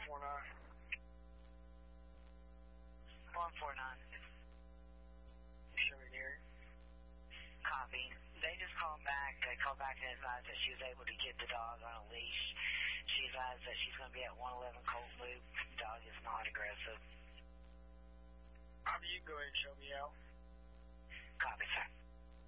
Show me near. Copy. They just called back. They called back and advised that she was able to get the dog on a leash. She advised that she's going to be at 111 Colt Loop. The dog is not aggressive. Copy, you can go ahead and show me out. Copy, sir.